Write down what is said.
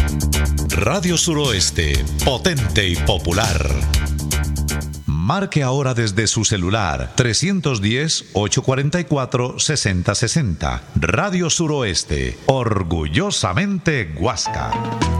Radio Suroeste, potente y popular. Marque ahora desde su celular 310-844-6060. Radio Suroeste, orgullosamente Huasca.